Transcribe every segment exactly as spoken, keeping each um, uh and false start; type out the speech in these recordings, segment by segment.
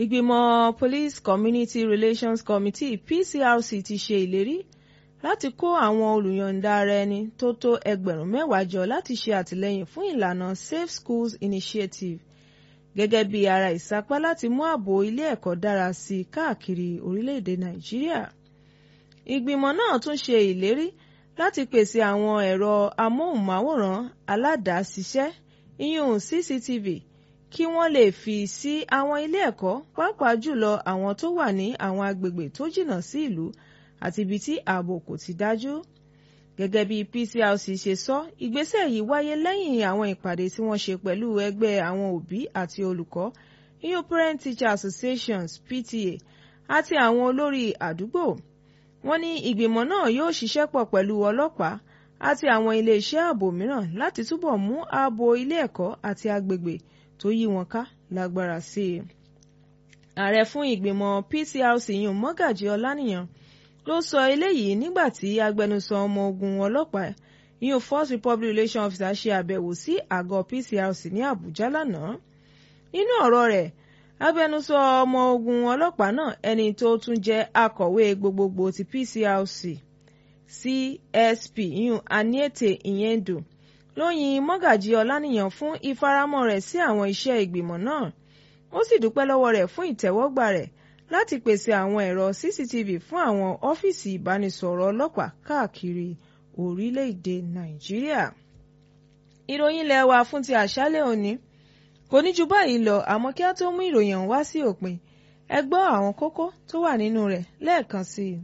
Ìgbìmọ̀ Police Community Relations Committee P C R C ti ṣe ìlérí láti kó àwọn olùyọ̀ǹda ara ẹni tó tó ẹgbẹ̀rún mẹ́wàá jọ láti ṣe àtìlẹ́yìn fún ìlànà Safe Schools Initiative gẹ́gẹ́ bí ara ìsapá láti mú ààbò ilé ẹ̀kọ́ dára sí i káàkiri orílẹ̀-èdè Nàìjíríà. Ìgbìmọ̀ náà tún ṣe ìlérí láti pèsè àwọn ẹ̀rọ amóhùnmáwòrán aládàáṣiṣẹ́ ìyún C C T V kí wọ́n lè fi sí àwọn ilé ẹ̀kọ́ pàápàá jùlọ àwọn tó wà ní àwọn agbègbè tó jìnnà sí ìlú àti ibi tí ààbò kò ti dájú. Gẹ́gẹ́ bí P C R C ṣe sọ, ìgbésẹ̀ yìí wáyé lẹ́yìn àwọn ìpàdé tí wọ́n ṣe pẹ̀lú ẹgbẹ́ àwọn òbí àti olùkọ́ ìyún Parent Teacher Associations P T A àti àwọn olórí àdúgbò. Wọ́n ní ìgbìmọ̀ náà yóò ṣiṣẹ́ pọ̀ pẹ̀lú ọlọ́pàá àti àwọn iléeṣẹ́ ààbò mìíràn láti túbọ̀ mú ààbò ilé ẹ̀kọ́ àti agbègbè tó yí wọn ká lágbára sí i. Ààrẹ fún ìgbìmọ̀ P C R C yún Mọ́gàjí Ọláníyan ló sọ eléyìí nígbà tí agbẹnusọ ọmọ ogun ọlọ́pàá ìyún First Republic Relations Officer ṣe àbẹ̀wò sí àgọ́ P C R C ní Àbújá lánàá. Nínú ọ̀rọ̀ rẹ̀, agbẹnusọ ọmọ ogun ọlọ́pàá náà ẹni tó tún jẹ́ akọ̀wé gbogbogbò ti P C R C C S P ìyún Aniete Iyendu ló yin Mọ́gàjí Ọláníyan fún ìfaramọ́ rẹ̀ sí àwọn iṣẹ́ ìgbìmọ̀ náà. Ó sì dúpẹ́ lọ́wọ́ rẹ̀ fún ìtẹ́wọ́gbà rẹ̀ láti pèsè àwọn ẹ̀rọ C C T V fún àwọn ọ́fíìsì ìbánisọ̀rọ̀ ọlọ́pàá káàkiri orílẹ̀-èdè Nàìjíríà. Ìròyìn ilé wa fún ti àṣálẹ́ òní kò ní ju báyìí lọ, àmọ́ kí á tó mú ìròyìn ọ̀hún wá sí òpin, ẹ gbọ́ àwọn kókó tó wà nínú rẹ̀ lẹ́ẹ̀kan sí i.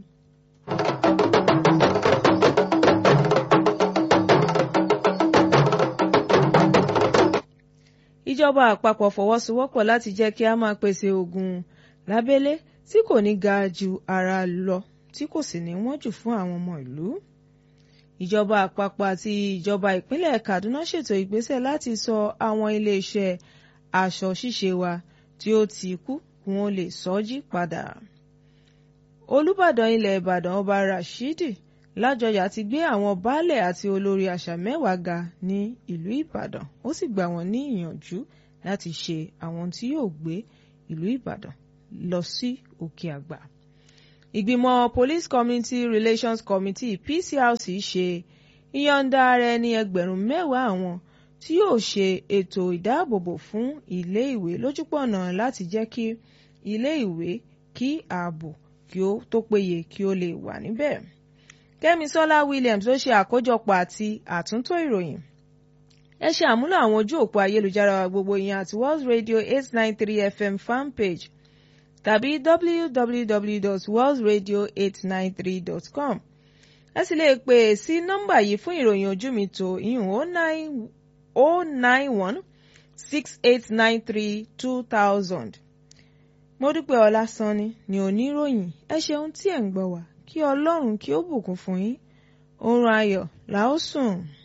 Ìjọba àpapọ̀ fọwọ́sowọ́pọ̀ láti jẹ́ kí a máa pèsè oògùn lábẹ́lé tí kò ní ga ju ara lọ tí kò sì ní wọ́n jù fún àwọn ọmọ ìlú. Ìjọba àpapọ̀ àti ìjọba ìpínlẹ̀ Kaduna ṣètò ìgbésẹ̀ láti sọ àwọn iléeṣẹ́ aṣọ ṣíṣe wa tí ó ti kú kí wọ́n lè sọjí padà. Olúbàdàn ilẹ̀ Ìbàdàn Ọba Rashidi Lájọyà ti gbé àwọn baálẹ̀ àti olórí àṣà mẹ́wàá ga ní ìlú Ìbàdàn, ó sì gbà wọ́n ní ìyànjú láti ṣe àwọn tí yóò gbé ìlú Ìbàdàn lọ sí òkè àgbà. Ìgbìmọ̀ Police Community Relations Committee P C R C ṣe ìyọ̀ǹda ara ẹni ẹgbẹ̀rún mẹ́wàá àwọn tí yóò ṣe ètò ìdáàbòbò fún ilé ìwé lójúpọ̀nà láti jẹ́ kí ilé ìwé kí ààbò kí ó tó péye kí ó lè wà níbẹ̀. Kẹ́misọ́lá Williams ló ṣe àkójọpọ̀ àti àtúntò ìròyìn. Ẹ ṣe àmúlò àwọn ojú òpó ayélujára wa gbogbo ìyẹn àti World Radio eight nine three F M fanpage tàbí w w w dot world radio eight nine three dot com. Ẹ sì lè pè sí nọ́mbà yìí fún ìròyìn ojú mi tó ìyún oh nine one six eight nine three two thousand. Modúpẹ́ Ọlásànní ni oníròyìn. Ẹ ṣeun tí ẹ̀ ń gbọ́ wá. Kí Ọlọ́run kí ó bùkún fún yín. Oorun ayọ̀ la ó sùn.